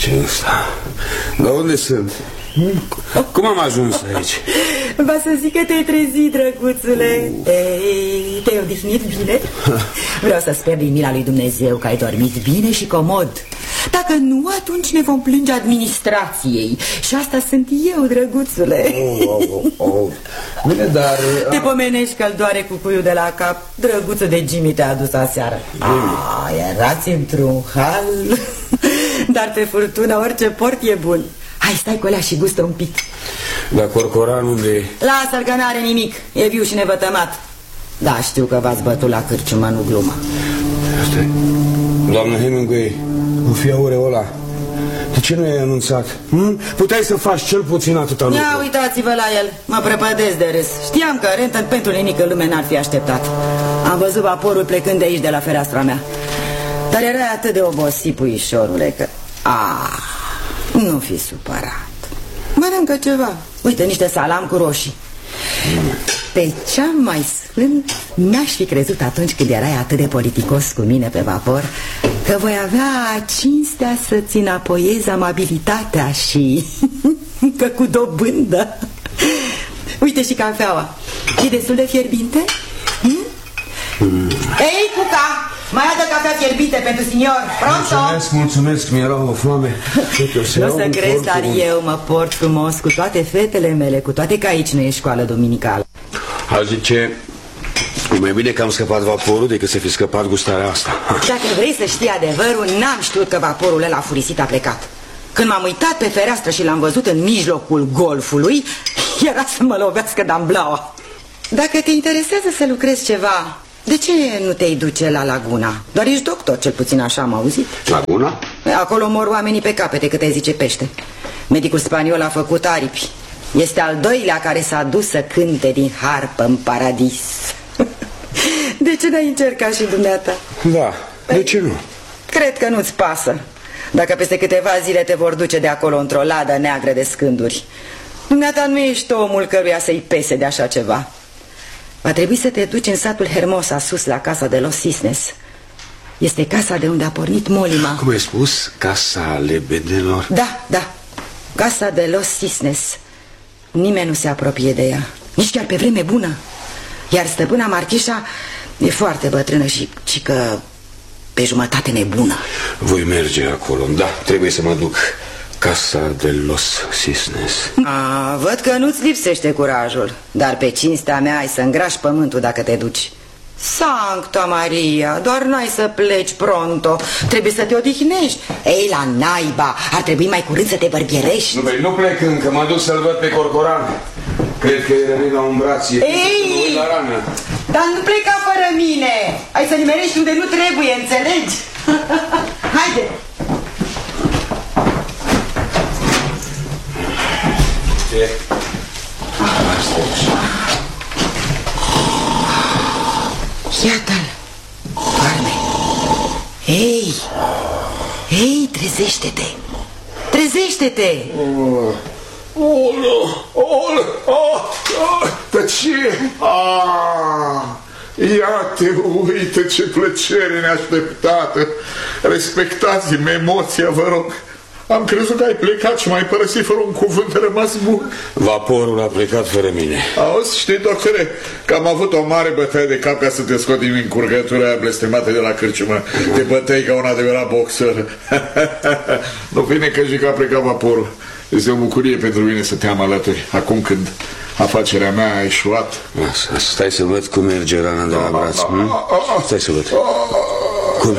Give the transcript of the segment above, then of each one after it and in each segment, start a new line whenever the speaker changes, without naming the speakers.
Ce ăsta? Dar unde sunt? Cum am ajuns aici?
Va să zic că te-ai trezit, drăguțule. Ei, te-ai odihnit bine? Vreau să sper din mila lui Dumnezeu că ai dormit bine și comod. Dacă nu, atunci ne vom plânge administrației. Și asta sunt eu, drăguțule.
Bine, dar...
Te pomenești că-l doare cucuiul de la cap. Drăguțul de Jimmy te-a adus aseară. Erați într-un hal. Dar pe furtună orice port e bun. Hai, stai cu alea și gustă un pic.
Dar Corcoran unde e?
Lasă-l că n-are nimic. E viu și nevătămat. Da, știu că v-ați bătut la cârciumă, nu glumă.
Stai. Doamnă Hemingway, nu fi aureola. De ce nu ai anunțat? Puteai să faci cel puțin atâta lucru.
Ia uitați-vă la el. Mă prăpădesc de râs. Știam că Renton pentru nimică lume n-ar fi așteptat. Am văzut vaporul plecând de aici, de la fereastra mea. Dar era atât de obosit, puișorule, că... Nu fi supărat. Mănâncă ceva. Uite, niște salam cu roșii. Pe cea mai sfânt n-aș fi crezut atunci când erai atât de politicos cu mine pe vapor că voi avea cinstea să-ți înapoiezi amabilitatea și că cu dobândă. Uite și cafeaua. E destul de fierbinte? Ei, Cuca! Mai adă cafea fierbinte pentru senior. Pronto?
Mulțumesc, mi-era o foame.
Nu să crezi, dar eu mă port frumos cu toate fetele mele, cu toate că aici nu e școală dominicală.
Aș zice, e mai bine că am scăpat vaporul decât să fi scăpat gustarea asta.
Dacă vrei să știi adevărul, n-am știut că vaporul ăla furisit a plecat. Când m-am uitat pe fereastră și l-am văzut în mijlocul golfului, era să mă lovească de-amblaua. Dacă te interesează să lucrezi ceva, de ce nu te-i duce la Laguna? Doar ești doctor, cel puțin așa am auzit.
Laguna?
Acolo mor oamenii pe capete, cât ai zice pește. Medicul spaniol a făcut aripi. Este al doilea care s-a dus să cânte din harpă în paradis. De ce n-ai încercat și dumneata?
Da, de ce nu?
Cred că nu-ți pasă. Dacă peste câteva zile te vor duce de acolo într-o ladă neagră de scânduri. Dumneata nu ești omul căruia să-i pese de așa ceva. Va trebui să te duci în satul Hermosa, sus la casa de Los Cisnes. Este casa de unde a pornit Molima.
Cum ai spus? Casa lebedelor?
Da, casa de Los Cisnes. Nimeni nu se apropie de ea, nici chiar pe vreme bună. Iar stăpâna Marchișa e foarte bătrână și că pe jumătate nebună.
Voi merge acolo, da, trebuie să mă duc. Casa de Los Cisnes.
Văd că nu-ți lipsește curajul. Dar pe cinstea mea ai să îngrași pământul dacă te duci. Sancta Maria, doar n-ai să pleci pronto. Trebuie să te odihnești. Ei, la naiba, ar trebui mai curând să te bărbierești.
Nu plec încă, mă duc să-l văd pe Corcoran. Cred că e rănit la un braț.
Ei,
la rană.
dar nu pleca fără mine. Ai să nimerești unde nu trebuie, înțelegi? Haide. Iată-l. Doarme. Ei, trezește-te. Trezește-te.
Tăcie! Iată, uite ce plăcere neașteptată. Respectați-mi emoția, vă rog. Am crezut că ai plecat și m-ai părăsit fără un cuvânt rămas bun.
Vaporul a plecat fără mine.
Auzi, știi, doctore, că am avut o mare bătaie de cap ca să te scot din încurcătura aia blestemată de la cârciumă. Te bătăi ca un adevărat boxer. Nu bine că zic că a plecat vaporul. Este o bucurie pentru mine să te am alături acum când afacerea mea a eșuat.
Stai să văd cum merge rana de la braț. Stai să văd. Cum?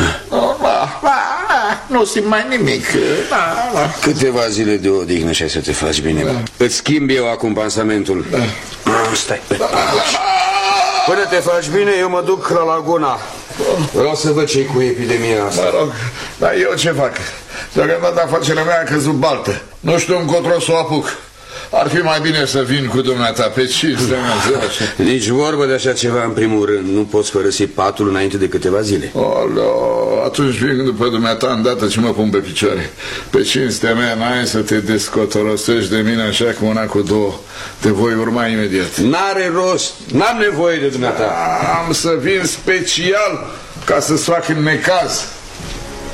Nu simt mai nimic.
Câteva zile de odihnă și ai să te faci bine. Îți schimb eu acum pansamentul. Stai. Până te faci bine, eu mă duc la Laguna. Vreau să văd ce-i cu epidemia asta.
Mă rog, dar eu ce fac? Deocamdată afacerea mea a căzut baltă. Nu știu încotro să o apuc. Ar fi mai bine să vin cu dumneata pe cinstea mea.
Nici vorbă de așa ceva în primul rând. Nu poți părăsi patul înainte de câteva zile.
Atunci vin după dumneata îndată ce mă pun pe picioare. Pe cinstea mea n-ai să te descotorosești de mine așa cum una cu două. Te voi urma imediat.
N-are rost, n-am nevoie de dumneata.
Am să vin special ca să-ți fac în necaz.